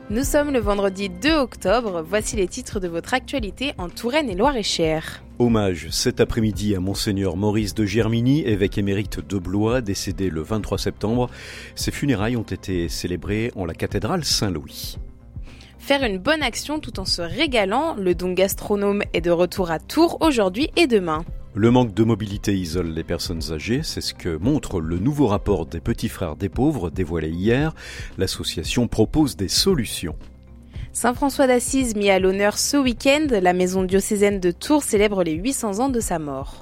Nous sommes le vendredi 2 octobre, voici les titres de votre actualité en Touraine et Loir-et-Cher. Hommage cet après-midi à Monseigneur Maurice de Germigny, évêque émérite de Blois, décédé le 23 septembre. Ses funérailles ont été célébrées en la cathédrale Saint-Louis. Faire une bonne action tout en se régalant, le don gastronome est de retour à Tours aujourd'hui et demain. Le manque de mobilité isole les personnes âgées, c'est ce que montre le nouveau rapport des Petits Frères des Pauvres dévoilé hier. L'association propose des solutions. Saint François d'Assise mis à l'honneur ce week-end, la maison diocésaine de Tours célèbre les 800 ans de sa mort.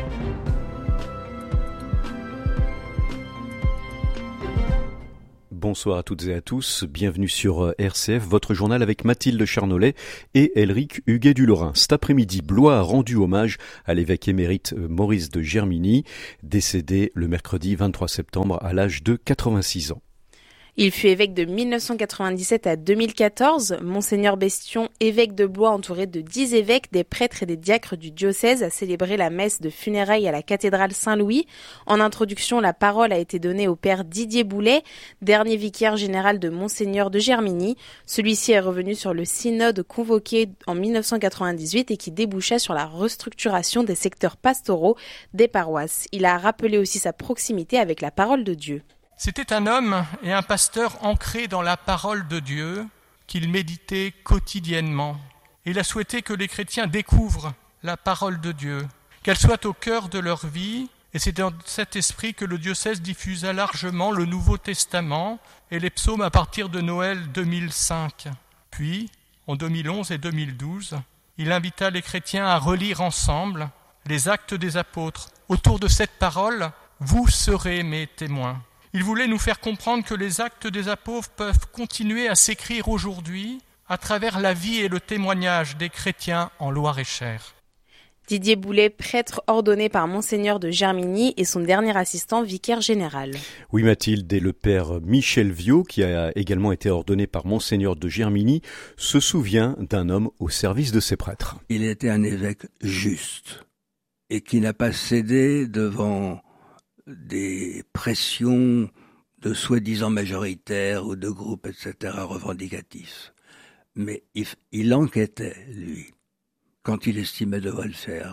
Bonsoir à toutes et à tous, bienvenue sur RCF, votre journal avec Mathilde Charnollet et Elric Huguet du Lorrain. Cet après-midi, Blois a rendu hommage à l'évêque émérite Maurice de Germigny, décédé le mercredi 23 septembre à l'âge de 86 ans. Il fut évêque de 1997 à 2014. Monseigneur Bestion, évêque de Blois entouré de 10 évêques, des prêtres et des diacres du diocèse, a célébré la messe de funérailles à la cathédrale Saint-Louis. En introduction, la parole a été donnée au père Didier Boulet, dernier vicaire général de Monseigneur de Germigny. Celui-ci est revenu sur le synode convoqué en 1998 et qui déboucha sur la restructuration des secteurs pastoraux des paroisses. Il a rappelé aussi sa proximité avec la parole de Dieu. C'était un homme et un pasteur ancrés dans la parole de Dieu qu'il méditait quotidiennement. Il a souhaité que les chrétiens découvrent la parole de Dieu, qu'elle soit au cœur de leur vie, et c'est dans cet esprit que le diocèse diffusa largement le Nouveau Testament et les psaumes à partir de Noël 2005. Puis, en 2011 et 2012, il invita les chrétiens à relire ensemble les Actes des Apôtres. Autour de cette parole, vous serez mes témoins. Il voulait nous faire comprendre que les actes des apôtres peuvent continuer à s'écrire aujourd'hui à travers la vie et le témoignage des chrétiens en Loir-et-Cher. Didier Boulet, prêtre ordonné par Monseigneur de Germigny et son dernier assistant, vicaire général. Oui Mathilde, et le père Michel Viau, qui a également été ordonné par Monseigneur de Germigny, se souvient d'un homme au service de ses prêtres. Il était un évêque juste et qui n'a pas cédé devant des pressions de soi-disant majoritaires ou de groupes, etc., revendicatifs. Mais il enquêtait, lui, quand il estimait devoir le faire.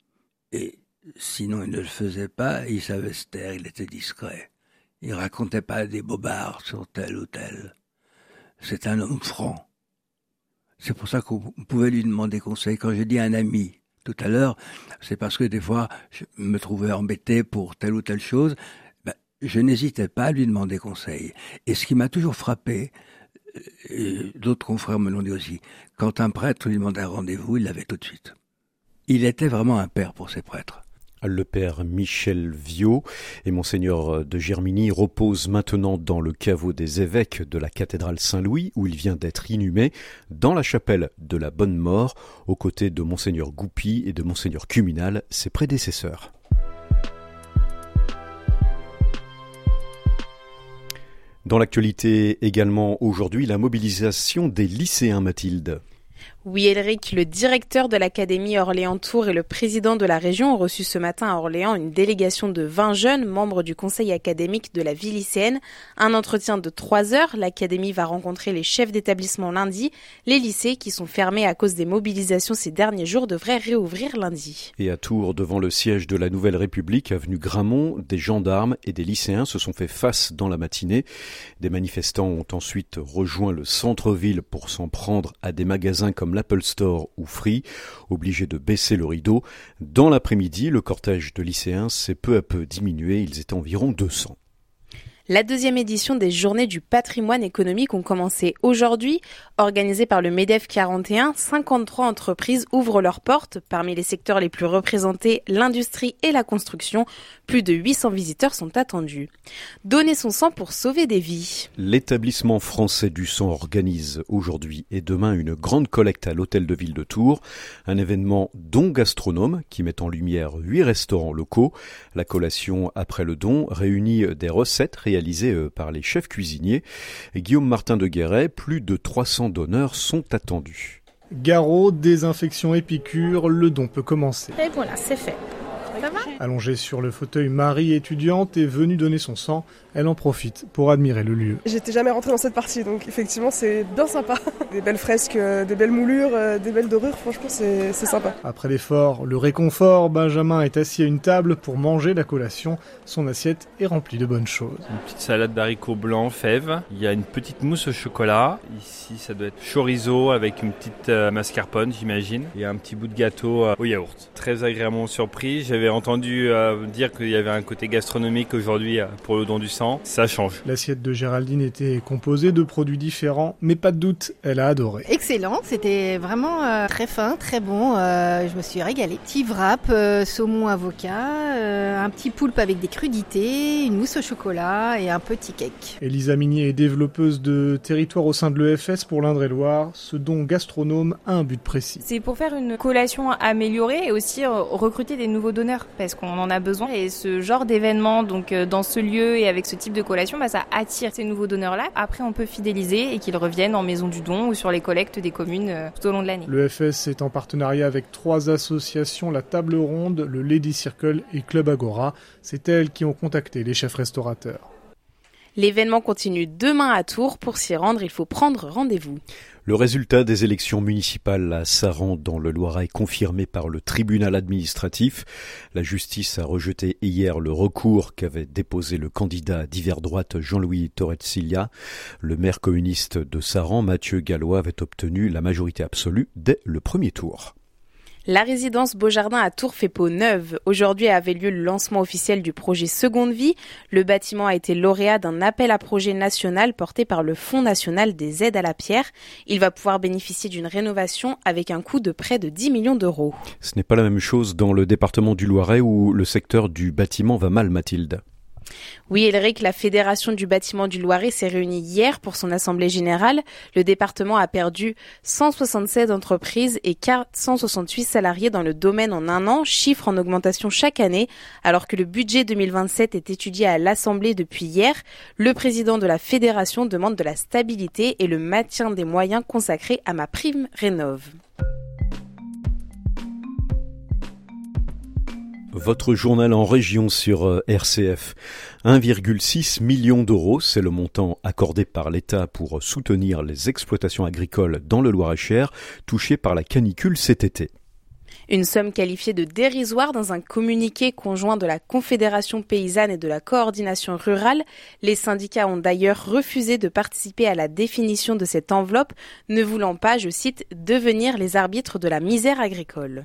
Et sinon, il ne le faisait pas, il savait se taire, il était discret. Il racontait pas des bobards sur tel ou tel. C'est un homme franc. C'est pour ça qu'on pouvait lui demander conseil. Quand je dis un ami, tout à l'heure, c'est parce que des fois, je me trouvais embêté pour telle ou telle chose. Je n'hésitais pas à lui demander conseil. Et ce qui m'a toujours frappé, d'autres confrères me l'ont dit aussi, quand un prêtre lui demandait un rendez-vous, il l'avait tout de suite. Il était vraiment un père pour ses prêtres. Le père Michel Viau et Monseigneur de Germigny repose maintenant dans le caveau des évêques de la cathédrale Saint-Louis où il vient d'être inhumé dans la chapelle de la Bonne Mort aux côtés de Monseigneur Goupy et de Monseigneur Cuminal, ses prédécesseurs. Dans l'actualité également aujourd'hui, la mobilisation des lycéens, Mathilde. Oui, Elric, le directeur de l'Académie Orléans-Tours et le président de la région ont reçu ce matin à Orléans une délégation de 20 jeunes membres du conseil académique de la vie lycéenne. Un entretien de 3 heures. L'Académie va rencontrer les chefs d'établissement lundi. Les lycées, qui sont fermés à cause des mobilisations ces derniers jours, devraient réouvrir lundi. Et à Tours, devant le siège de la Nouvelle République, avenue Grammont, des gendarmes et des lycéens se sont fait face dans la matinée. Des manifestants ont ensuite rejoint le centre-ville pour s'en prendre à des magasins comme l'Apple Store ou Free, obligés de baisser le rideau. Dans l'après-midi, le cortège de lycéens s'est peu à peu diminué, ils étaient environ 200. La deuxième édition des Journées du patrimoine économique ont commencé aujourd'hui. Organisées par le MEDEF 41, 53 entreprises ouvrent leurs portes. Parmi les secteurs les plus représentés, l'industrie et la construction. Plus de 800 visiteurs sont attendus. Donner son sang pour sauver des vies. L'établissement français du sang organise aujourd'hui et demain une grande collecte à l'hôtel de ville de Tours. Un événement don gastronome qui met en lumière 8 restaurants locaux. La collation après le don réunit des recettes réalisées par les chefs cuisiniers. Et Guillaume Martin de Guéret, plus de 300 donneurs sont attendus. Garrot, désinfection et piqûres, le don peut commencer. Et voilà, c'est fait. Ça va ? Allongée sur le fauteuil, Marie, étudiante, est venue donner son sang. Elle en profite pour admirer le lieu. J'étais jamais rentrée dans cette partie, donc effectivement c'est bien sympa. Des belles fresques, des belles moulures, des belles dorures, franchement c'est sympa. Après l'effort, le réconfort, Benjamin est assis à une table pour manger la collation. Son assiette est remplie de bonnes choses. Une petite salade d'haricots blancs, fèves. Il y a une petite mousse au chocolat. Ici ça doit être chorizo avec une petite mascarpone, j'imagine. Et un petit bout de gâteau au yaourt. Très agréablement surpris. J'avais entendu dire qu'il y avait un côté gastronomique aujourd'hui pour le don du sang. Ça change. L'assiette de Géraldine était composée de produits différents, mais pas de doute, elle a adoré. Excellent, c'était vraiment très fin, très bon. Je me suis régalée. Petit wrap, saumon avocat, un petit poulpe avec des crudités, une mousse au chocolat et un petit cake. Elisa Minier est développeuse de territoire au sein de l'EFS pour l'Indre-et-Loire. Ce don gastronome a un but précis. C'est pour faire une collation améliorée et aussi recruter des nouveaux donneurs parce qu'on en a besoin. Et ce genre d'événement, donc dans ce lieu et avec ce type de collation, ça attire ces nouveaux donneurs-là. Après, on peut fidéliser et qu'ils reviennent en maison du don ou sur les collectes des communes tout au long de l'année. L'EFS est en partenariat avec 3 associations, la Table Ronde, le Lady Circle et Club Agora. C'est elles qui ont contacté les chefs restaurateurs. L'événement continue demain à Tours. Pour s'y rendre, il faut prendre rendez-vous. Le résultat des élections municipales à Saran dans le Loiret est confirmé par le tribunal administratif. La justice a rejeté hier le recours qu'avait déposé le candidat d'hiver droite Jean-Louis Torrecilla. Le maire communiste de Saran, Mathieu Gallois, avait obtenu la majorité absolue dès le premier tour. La résidence Beaujardin à Tours fait peau neuve. Aujourd'hui avait lieu le lancement officiel du projet Seconde Vie. Le bâtiment a été lauréat d'un appel à projet national porté par le Fonds national des aides à la pierre. Il va pouvoir bénéficier d'une rénovation avec un coût de près de 10 millions d'euros. Ce n'est pas la même chose dans le département du Loiret où le secteur du bâtiment va mal, Mathilde. Oui, Elric, la Fédération du bâtiment du Loiret s'est réunie hier pour son assemblée générale. Le département a perdu 176 entreprises et 468 salariés dans le domaine en un an, chiffre en augmentation chaque année, alors que le budget 2027 est étudié à l'Assemblée depuis hier. Le président de la Fédération demande de la stabilité et le maintien des moyens consacrés à MaPrimeRénov'. Votre journal en région sur RCF. 1,6 million d'euros, c'est le montant accordé par l'État pour soutenir les exploitations agricoles dans le Loir-et-Cher, touchées par la canicule cet été. Une somme qualifiée de dérisoire dans un communiqué conjoint de la Confédération paysanne et de la coordination rurale. Les syndicats ont d'ailleurs refusé de participer à la définition de cette enveloppe, ne voulant pas, je cite, devenir les arbitres de la misère agricole.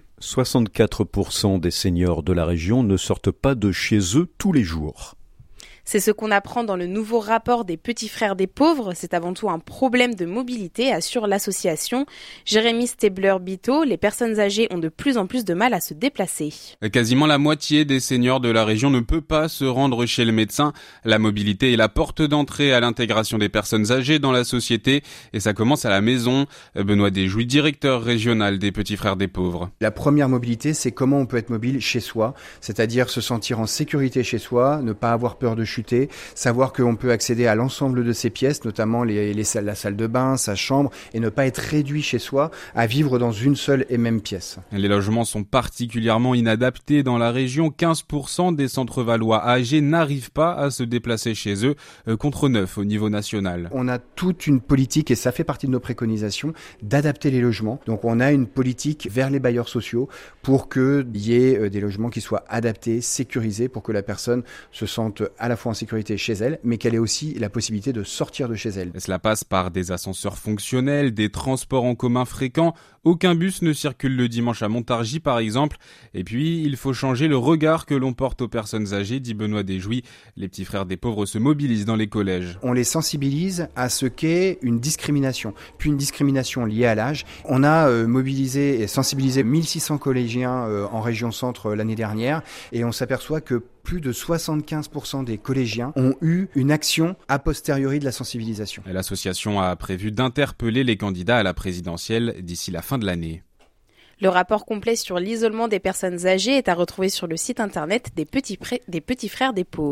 64% des seniors de la région ne sortent pas de chez eux tous les jours. C'est ce qu'on apprend dans le nouveau rapport des Petits Frères des Pauvres. C'est avant tout un problème de mobilité, assure l'association. Jérémy Stabler-Bito, les personnes âgées ont de plus en plus de mal à se déplacer. Quasiment la moitié des seniors de la région ne peut pas se rendre chez le médecin. La mobilité est la porte d'entrée à l'intégration des personnes âgées dans la société et ça commence à la maison. Benoît Desjouy, directeur régional des Petits Frères des Pauvres. La première mobilité, c'est comment on peut être mobile chez soi, c'est-à-dire se sentir en sécurité chez soi, ne pas avoir peur de chuter, savoir qu'on peut accéder à l'ensemble de ses pièces, notamment la salle de bain, sa chambre, et ne pas être réduit chez soi à vivre dans une seule et même pièce. Les logements sont particulièrement inadaptés dans la région. 15% des centres valois âgés n'arrivent pas à se déplacer chez eux, contre 9 au niveau national. On a toute une politique, et ça fait partie de nos préconisations, d'adapter les logements. Donc on a une politique vers les bailleurs sociaux pour qu'il y ait des logements qui soient adaptés, sécurisés, pour que la personne se sente à la fois en sécurité chez elle, mais qu'elle ait aussi la possibilité de sortir de chez elle. Et cela passe par des ascenseurs fonctionnels, des transports en commun fréquents. Aucun bus ne circule le dimanche à Montargis, par exemple. Et puis, il faut changer le regard que l'on porte aux personnes âgées, dit Benoît Desjouy. Les Petits Frères des Pauvres se mobilisent dans les collèges. On les sensibilise à ce qu'est une discrimination, puis une discrimination liée à l'âge. On a mobilisé et sensibilisé 1600 collégiens en région centre l'année dernière, et on s'aperçoit que plus de 75% des collégiens ont eu une action a posteriori de la sensibilisation. L'association a prévu d'interpeller les candidats à la présidentielle d'ici la fin de l'année. Le rapport complet sur l'isolement des personnes âgées est à retrouver sur le site internet des Petits Frères des Pauvres.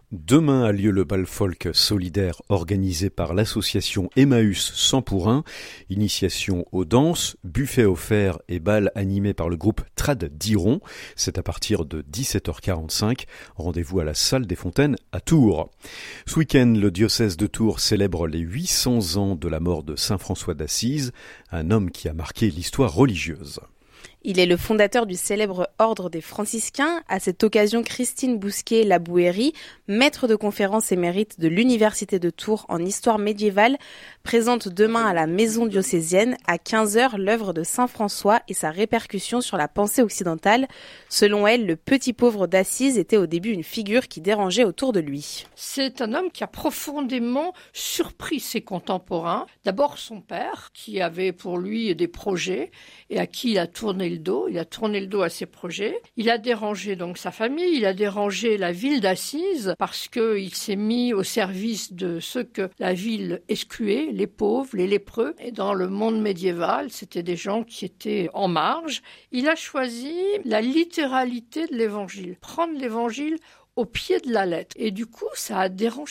Demain a lieu le bal folk solidaire organisé par l'association Emmaüs 100 pour 1. Initiation aux danses, buffet offert et bal animé par le groupe Trad d'Iron. C'est à partir de 17h45. Rendez-vous à la salle des Fontaines à Tours. Ce week-end, le diocèse de Tours célèbre les 800 ans de la mort de Saint François d'Assise, un homme qui a marqué l'histoire religieuse. Il est le fondateur du célèbre ordre des franciscains. À cette occasion, Christine Bousquet-Labouéry, maître de conférences émérite de l'Université de Tours en histoire médiévale, présente demain à la maison diocésaine à 15h l'œuvre de Saint François et sa répercussion sur la pensée occidentale. Selon elle, le petit pauvre d'Assise était au début une figure qui dérangeait autour de lui. C'est un homme qui a profondément surpris ses contemporains. D'abord son père, qui avait pour lui des projets et à qui il a tourné le dos. Il a tourné le dos à ses projets. Il a dérangé donc sa famille, il a dérangé la ville d'Assise parce qu'il s'est mis au service de ceux que la ville excluait, les pauvres, les lépreux. Et dans le monde médiéval, c'était des gens qui étaient en marge. Il a choisi la littéralité de l'évangile, prendre l'évangile au pied de la lettre. Et du coup, ça a dérangé